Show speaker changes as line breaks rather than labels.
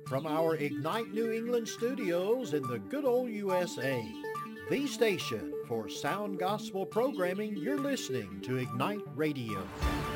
From our Ignite New England studios in the good old USA, the station for sound gospel programming, you're listening to Ignite Radio.